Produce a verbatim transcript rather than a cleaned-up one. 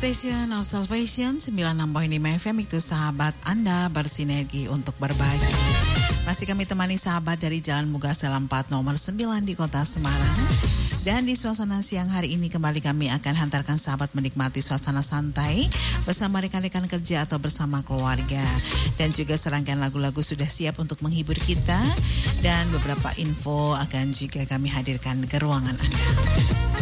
Station of Salvation sembilan puluh enam koma lima F M itu sahabat Anda bersinergi untuk berbagi. Masih kami temani sahabat dari Jalan Mugasela empat nomor sembilan di Kota Semarang. Dan di suasana siang hari ini kembali kami akan hantarkan sahabat menikmati suasana santai bersama rekan-rekan kerja atau bersama keluarga. Dan juga serangkaian lagu-lagu sudah siap untuk menghibur kita. Dan beberapa info akan juga kami hadirkan ke ruangan Anda.